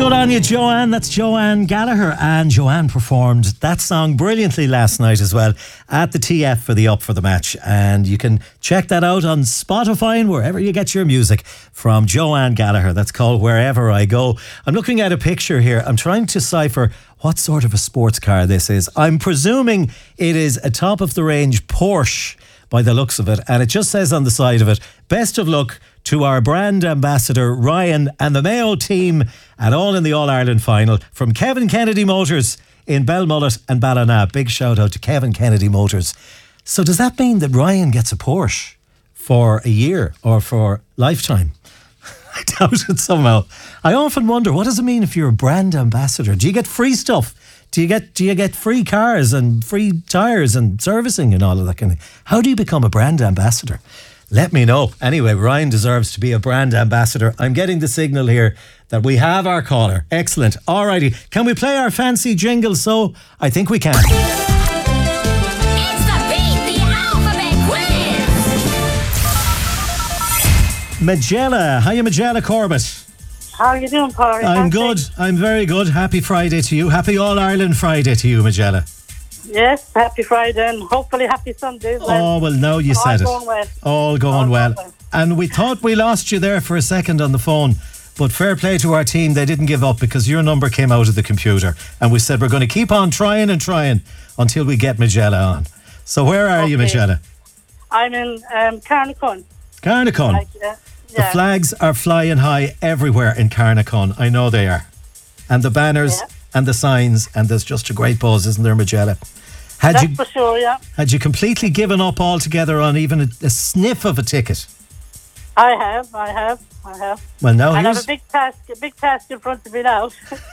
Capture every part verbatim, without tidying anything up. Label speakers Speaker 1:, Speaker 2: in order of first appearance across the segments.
Speaker 1: good on you, Joanne? That's Joanne Gallagher. And Joanne performed that song brilliantly last night as well at the T F for the Up for the Match. And you can check that out on Spotify and wherever you get your music from Joanne Gallagher. That's called Wherever I Go. I'm looking at a picture here. I'm trying to decipher what sort of a sports car this is. I'm presuming it is a top of the range Porsche by the looks of it. And it just says on the side of it, best of luck to our brand ambassador Ryan and the Mayo team, and all in the All-Ireland final from Kevin Kennedy Motors in Belmullet and Ballina. Big shout out to Kevin Kennedy Motors. So does that mean that Ryan gets a Porsche for a year or for lifetime? I doubt it somehow. I often wonder, what does it mean if you're a brand ambassador? Do you get free stuff? Do you get do you get free cars and free tyres and servicing and all of that kind of thing? How do you become a brand ambassador? Let me know. Anyway, Ryan deserves to be a brand ambassador. I'm getting the signal here that we have our caller. Excellent. Alrighty. Can we play our fancy jingle? So I think we can.
Speaker 2: It's the Beat the Alphabet Quiz.
Speaker 1: Magella. Hiya, Magella Corbett.
Speaker 3: How are you doing, Corey?
Speaker 1: I'm good. I'm very good. Happy Friday to you. Happy All-Ireland Friday to you, Magella.
Speaker 3: Yes, happy Friday and hopefully happy Sunday as well.
Speaker 1: Oh, well, now you said it.
Speaker 3: All going well.
Speaker 1: All going
Speaker 3: All
Speaker 1: well.
Speaker 3: going well.
Speaker 1: And we thought we lost you there for a second on the phone, but fair play to our team. They didn't give up because your number came out of the computer. And we said we're going to keep on trying and trying until we get Magella on. So where are
Speaker 3: Okay.
Speaker 1: you, Magella?
Speaker 3: I'm in um, Carnacon.
Speaker 1: Carnacon.
Speaker 3: Like, uh,
Speaker 1: The
Speaker 3: yeah.
Speaker 1: flags are flying high everywhere in Carnacon. I know they are. And the banners
Speaker 3: Yeah.
Speaker 1: and the signs, and there's just a great buzz, isn't there, Magella? Had
Speaker 3: That's
Speaker 1: you
Speaker 3: for sure, yeah.
Speaker 1: had you completely given up altogether on even a, a sniff of a ticket?
Speaker 3: I have, I have, I have.
Speaker 1: Well, now
Speaker 3: I have
Speaker 1: here's
Speaker 3: a big task, a big task in front of me now.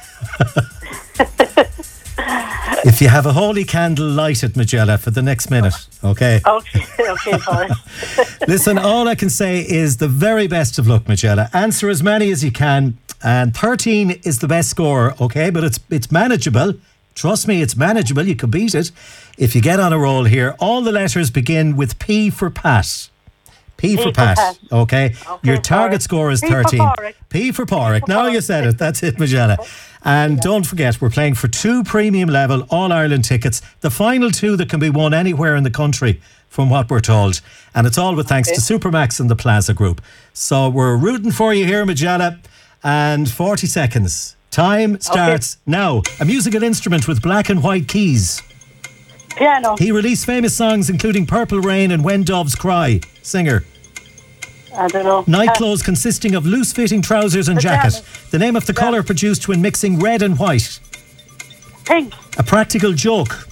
Speaker 1: if you have a holy candle, light it, Magella, for the next minute. Okay.
Speaker 3: Okay, okay, Corey.
Speaker 1: Listen, all I can say is the very best of luck, Magella. Answer as many as you can, and thirteen is the best score. Okay, but it's it's manageable. Trust me, it's manageable. You can beat it if you get on a roll here. All the letters begin with P for Pat. P,
Speaker 3: P
Speaker 1: for
Speaker 3: for
Speaker 1: Pat.
Speaker 3: Pat.
Speaker 1: Okay.
Speaker 3: Okay,
Speaker 1: Your target
Speaker 3: Porrick.
Speaker 1: score is
Speaker 3: P for
Speaker 1: thirteen.
Speaker 3: Porrick.
Speaker 1: P for Porrick.
Speaker 3: for
Speaker 1: Now you
Speaker 3: Porrick.
Speaker 1: said it. That's it, Magella. And don't forget, we're playing for two premium level All-Ireland tickets. The final two that can be won anywhere in the country, from what we're told. And it's all with thanks
Speaker 3: Okay.
Speaker 1: to Supermax and the Plaza Group. So we're rooting for you here, Magella. And forty seconds. Time starts now. A musical instrument with black and white keys.
Speaker 3: Piano.
Speaker 1: He released famous songs including Purple Rain and When Doves Cry. Singer.
Speaker 3: I don't know.
Speaker 1: Night
Speaker 3: Uh,
Speaker 1: clothes consisting of loose-fitting trousers and
Speaker 3: Pajamas.
Speaker 1: jacket. The name of the colour produced when mixing red and white.
Speaker 3: Pink.
Speaker 1: A practical joke.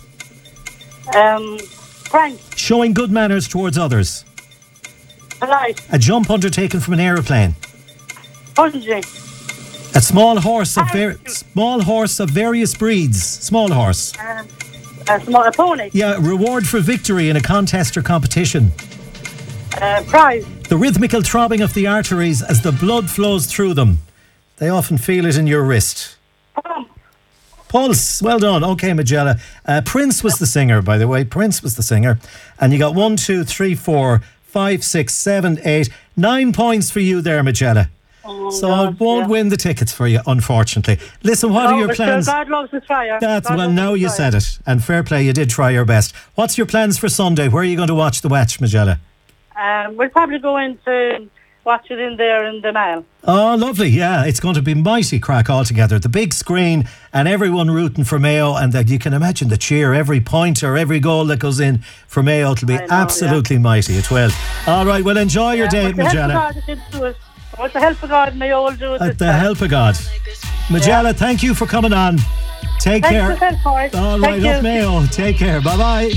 Speaker 3: Um, Frank.
Speaker 1: Showing good manners towards others.
Speaker 3: Polite.
Speaker 1: A jump undertaken from an aeroplane.
Speaker 3: Bungee.
Speaker 1: A small horse of ver- small horse of various breeds. Small horse.
Speaker 3: Um, a small a pony.
Speaker 1: Yeah, reward for victory in a contest or competition.
Speaker 3: Uh, prize.
Speaker 1: The rhythmical throbbing of the arteries as the blood flows through them. They often feel it in your wrist.
Speaker 3: Pump.
Speaker 1: Pulse, well done. Okay, Magella. Uh, Prince was the singer, by the way. Prince was the singer. And you got one, two, three, four, five, six, seven, eight, nine points for you there, Magella.
Speaker 3: Oh,
Speaker 1: So I
Speaker 3: God,
Speaker 1: won't
Speaker 3: yeah.
Speaker 1: win the tickets for you, unfortunately. Listen, what
Speaker 3: No,
Speaker 1: are your
Speaker 3: but sure,
Speaker 1: plans?
Speaker 3: God loves a try.
Speaker 1: That's
Speaker 3: God
Speaker 1: well,
Speaker 3: loves
Speaker 1: now
Speaker 3: a
Speaker 1: you
Speaker 3: try.
Speaker 1: said it. And fair play, you did try your best. What's your plans for Sunday? Where are you going to watch the match, Magella?
Speaker 3: Um, we'll probably go in to watch it in there in the Mall.
Speaker 1: Oh, lovely. Yeah, it's going to be mighty crack altogether. The big screen and everyone rooting for Mayo, and that you can imagine the cheer, every point or every goal that goes in for Mayo. It'll be
Speaker 3: I know,
Speaker 1: absolutely mighty. It will. All right, well, enjoy your day,
Speaker 3: With the help of
Speaker 1: Magella.
Speaker 3: God, it did do it. With the help of God, may all do it.
Speaker 1: At
Speaker 3: this
Speaker 1: the
Speaker 3: time.
Speaker 1: help of God. Magella, thank you for coming on. Take
Speaker 3: Thanks
Speaker 1: care.
Speaker 3: for the help, Corey.
Speaker 1: All
Speaker 3: Thank
Speaker 1: right, up
Speaker 3: you.
Speaker 1: Mayo. Take care. Bye-bye.